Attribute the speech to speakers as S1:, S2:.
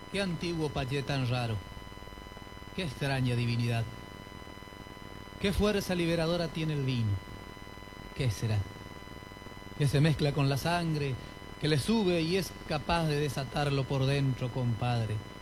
S1: Qué antiguo payé tan raro, qué extraña divinidad, qué fuerza liberadora tiene el vino. ¿Qué será? Que se mezcla con la sangre, que le sube y es capaz de desatarlo por dentro, compadre.